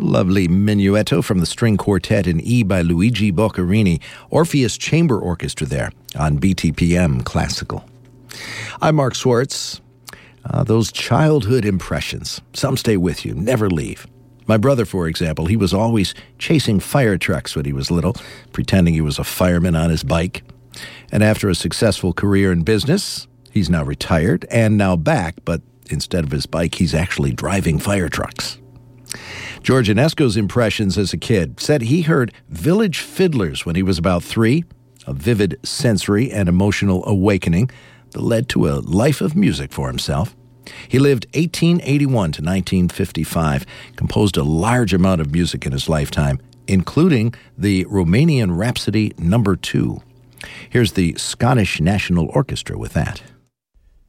Lovely Minuetto from the String Quartet in E by Luigi Boccherini. Orpheus Chamber Orchestra there on BTPM Classical. I'm Mark Schwartz. Those childhood impressions, some stay with you, never leave. My brother, for example, he was always chasing fire trucks when he was little, pretending he was a fireman on his bike. And after a successful career in business, he's now retired and now back, but instead of his bike, he's actually driving fire trucks. George Enesco's impressions as a kid said he heard village fiddlers when he was about 3, a vivid sensory and emotional awakening that led to a life of music for himself. He lived 1881 to 1955, composed a large amount of music in his lifetime, including the Romanian Rhapsody No. 2. Here's the Scottish National Orchestra with that.